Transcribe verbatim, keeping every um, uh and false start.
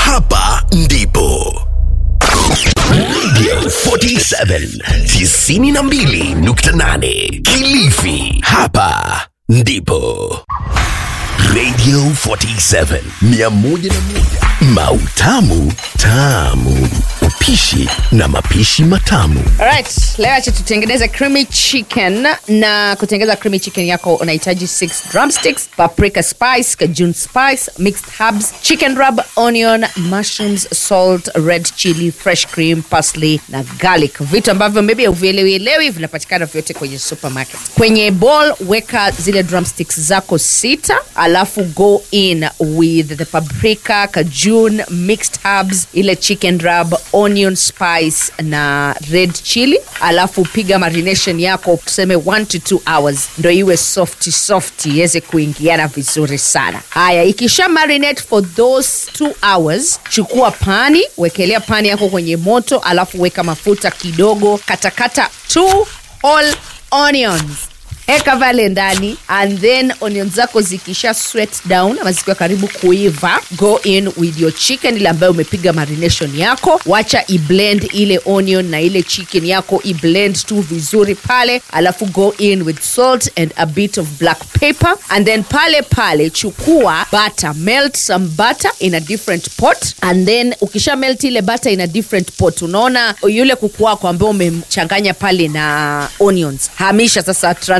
Hapa ndipo Radio forty-seven tisini na mbili nukta nane Kilifi. Hapa ndipo Radio forty-seven mia moja na moja. Mautamu tamu, upishi na mapishi matamu. Alright, leo acha tutengeneze creamy chicken. Na kutengeneza creamy chicken yako unahitaji six drumsticks, paprika spice, cajun spice, mixed herbs, chicken rub, onion, mushrooms, salt, red chili, fresh cream, parsley na garlic. Vitu ambavyo maybe uvielewi elewi vinapatikana vyote kwenye supermarket. Kwenye bowl weka zile drumsticks zako sita, alafu go in with the paprika, cajun, mixed herbs, ile chicken rub, onion spice na red chili. Alafu piga marination yako tuseme one to two hours ndio iwe softy softy iweze kuingiana vizuri sana. Haya, ikisha marinate for those two hours, chukua pani, wekelea pani yako kwenye moto, alafu weka mafuta kidogo, katakata two whole onions. Eka vale ndani, and then onions zako zikisha sweat down ama zikiwa karibu kuiva, go in with your chicken ile ambayo umepiga marination yako. Wacha i-blend ile onion na ile chicken yako, i-blend tu vizuri pale. Alafu go in with salt and a bit of black pepper, and then pale pale chukua butter, melt some butter in a different pot, and then ukisha melt ile butter in a different pot, unaona yule kuku wako ambao umemchanganya pale na onions, hamisha sasa